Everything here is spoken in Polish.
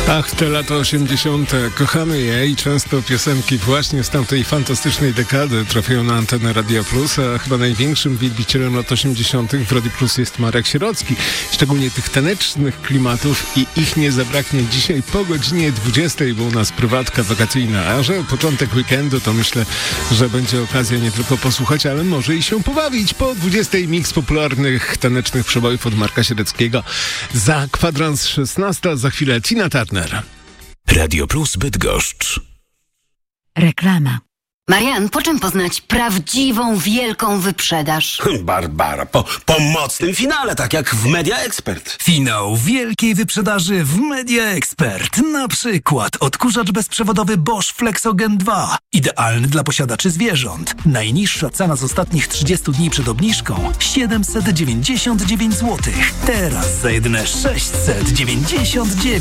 Ach, te lata 80. Kochamy je i często piosenki właśnie z tamtej fantastycznej dekady trafiają na antenę Radia Plus, a chyba największym wielbicielem lat 80. w Radiu Plus jest Marek Sierocki. Szczególnie tych tanecznych klimatów i ich nie zabraknie dzisiaj po godzinie 20, bo u nas prywatka wakacyjna, a że początek weekendu, to myślę, że będzie okazja nie tylko posłuchać, ale może i się pobawić. Po 20 miks popularnych tanecznych przebojów od Marka Sierockiego. Za kwadrans 16, za chwilę Tina Turner. Radio Plus Bydgoszcz. Reklama. Marian, po czym poznać prawdziwą, wielką wyprzedaż? Barbara, po mocnym finale, tak jak w Media Expert. Finał wielkiej wyprzedaży w Media Expert. Na przykład odkurzacz bezprzewodowy Bosch Flexogen 2. Idealny dla posiadaczy zwierząt. Najniższa cena z ostatnich 30 dni przed obniżką 799 zł. Teraz za jedyne 699.